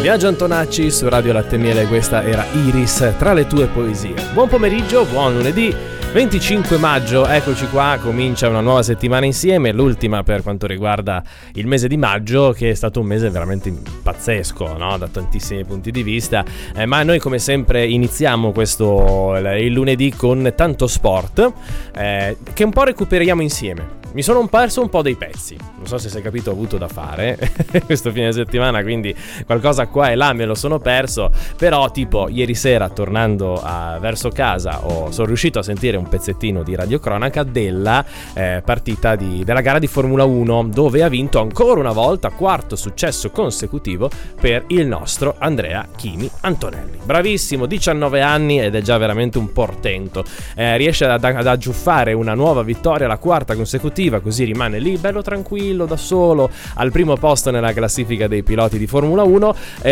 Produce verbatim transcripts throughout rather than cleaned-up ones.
Biagio Antonacci su Radio Latte e Miele, questa era Iris tra le tue poesie. Buon pomeriggio, buon lunedì venticinque maggio, eccoci qua, comincia una nuova settimana insieme, l'ultima per quanto riguarda il mese di maggio, che è stato un mese veramente pazzesco, no? Da tantissimi punti di vista, eh, ma noi come sempre iniziamo questo il lunedì con tanto sport, eh, che un po' recuperiamo insieme. Mi sono perso un po' dei pezzi, non so se si è capito, ho avuto da fare questo fine settimana, quindi qualcosa qua e là me lo sono perso, però tipo ieri sera tornando a, verso casa ho, sono riuscito a sentire un pezzettino di radiocronaca della eh, partita di, della gara di Formula uno, dove ha vinto ancora una volta, quarto successo consecutivo per il nostro Andrea Kimi Antonelli. Bravissimo, diciannove anni ed è già veramente un portento, eh, riesce ad, ad aggiuffare una nuova vittoria, la quarta consecutiva, così rimane lì bello tranquillo da solo al primo posto nella classifica dei piloti di Formula uno,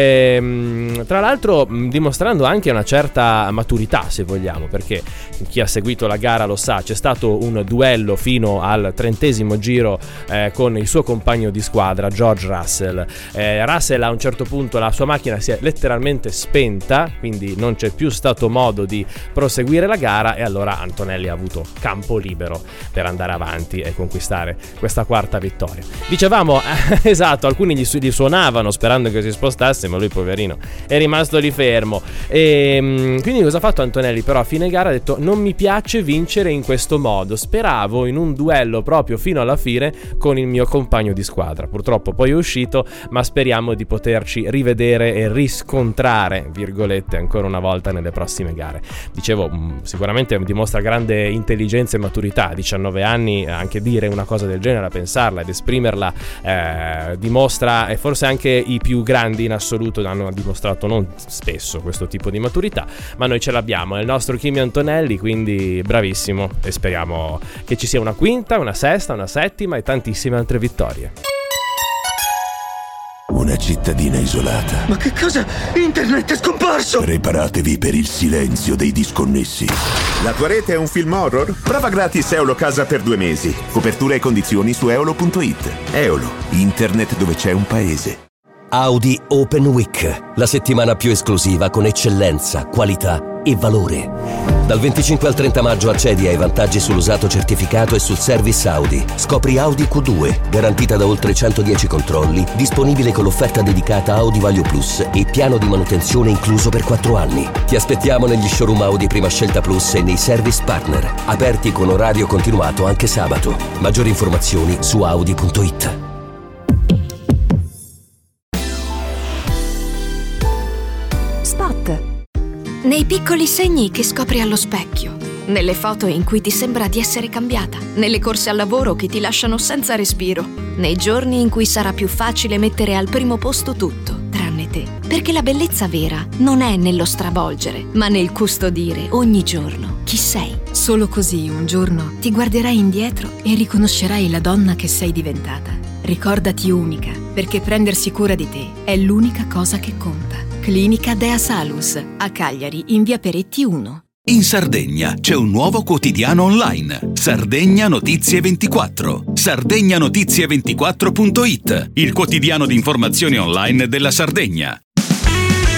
e, tra l'altro dimostrando anche una certa maturità, se vogliamo, perché chi ha seguito la gara lo sa, c'è stato un duello fino al trentesimo giro eh, con il suo compagno di squadra George Russell. eh, Russell a un certo punto la sua macchina si è letteralmente spenta, quindi non c'è più stato modo di proseguire la gara, e allora Antonelli ha avuto campo libero per andare avanti e conquistare questa quarta vittoria. Dicevamo, eh, esatto, alcuni gli, su- gli suonavano sperando che si spostasse, ma lui poverino è rimasto lì fermo, e mh, quindi cosa ha fatto Antonelli? Però a fine gara ha detto: non mi piace vincere in questo modo, speravo in un duello proprio fino alla fine con il mio compagno di squadra. Purtroppo poi è uscito, ma speriamo di poterci rivedere e riscontrare, virgolette, ancora una volta nelle prossime gare. Dicevo, mh, sicuramente dimostra grande intelligenza e maturità, diciannove anni, anche dire una cosa del genere, a pensarla ed esprimerla, eh, dimostra, e forse anche i più grandi in assoluto hanno dimostrato non spesso questo tipo di maturità, ma noi ce l'abbiamo, è il nostro Kimi Antonelli, quindi bravissimo, e speriamo che ci sia una quinta, una sesta, una settima e tantissime altre vittorie. Una cittadina isolata. Ma che cosa? Internet è scomparso! Preparatevi per il silenzio dei disconnessi. La tua rete è un film horror? Prova gratis Eolo Casa per due mesi. Copertura e condizioni su eolo punto it. Eolo, internet dove c'è un paese. Audi Open Week, la settimana più esclusiva con eccellenza, qualità e valore. Dal venticinque al trenta maggio accedi ai vantaggi sull'usato certificato e sul service Audi. Scopri Audi Q due, garantita da oltre centodieci controlli, disponibile con l'offerta dedicata Audi Value Plus e piano di manutenzione incluso per quattro anni. Ti aspettiamo negli showroom Audi Prima Scelta Plus e nei service partner, aperti con orario continuato anche sabato. Maggiori informazioni su audi punto it. Spot. Nei piccoli segni che scopri allo specchio, nelle foto in cui ti sembra di essere cambiata, nelle corse al lavoro che ti lasciano senza respiro, nei giorni in cui sarà più facile mettere al primo posto tutto, tranne te. Perché la bellezza vera non è nello stravolgere, ma nel custodire ogni giorno chi sei. Solo così un giorno ti guarderai indietro e riconoscerai la donna che sei diventata. Ricordati unica, perché prendersi cura di te è l'unica cosa che conta. Clinica Dea Salus, a Cagliari, in via Peretti uno. In Sardegna c'è un nuovo quotidiano online, Sardegna Notizie ventiquattro. sardegna notizie ventiquattro punto it, il quotidiano di informazioni online della Sardegna.